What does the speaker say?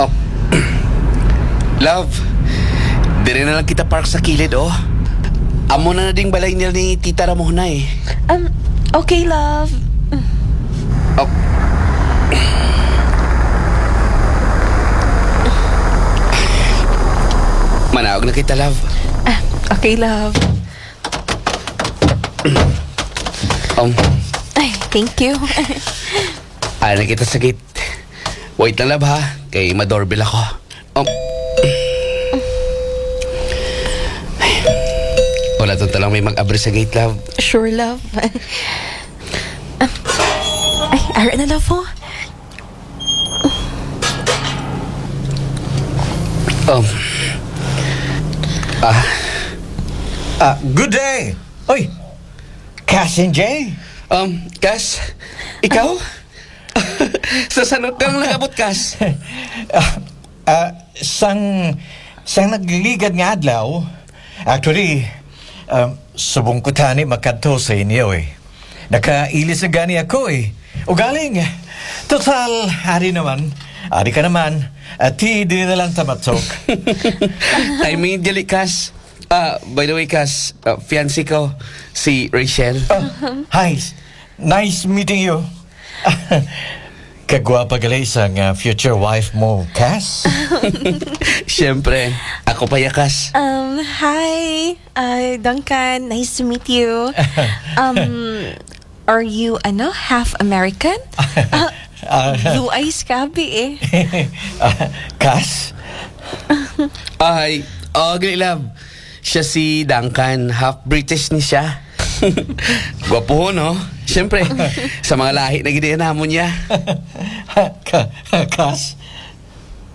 Oh. Love, dire na lang kita park sa kilid, oh. Amo na ding balay nila ni Tita Ramona, eh. Okay, love. Oh. Manawag na kita, love. Okay, love. Ay, thank you. Na kita sa gate. Wait lang, love, ha? Kay ma-doorbell ako. Wala to talang may mag-abre sa gate, love. Sure, love. Ay, ara na, love, oh. Good day! Oy! Cass and Jay? Cass, ikaw? Sa sanot kang nakabot, Cass? Sang nagligad nga adlaw. Actually, subong ko tani makadto sa inyo eh. Nakailis na gani ako eh. O galing, total, hari naman. Ari ka naman. At di na lang tamatok. I mean, dili, Cass. By the way, Cass, fiancé ko, si Rachel. Hi, nice meeting you. Kagwapa gali isang future wife mo, Cass. Siyempre, ako pa ya, Cass. Hi, Duncan. Nice to meet you. Are you, half American? Blue eyes kabi eh. Cass? Ay, gali, love. Siya si Duncan, half British ni siya. Gwapo ho, no? Siyempre, sa mga lahi na gidiyan namon niya. Cass,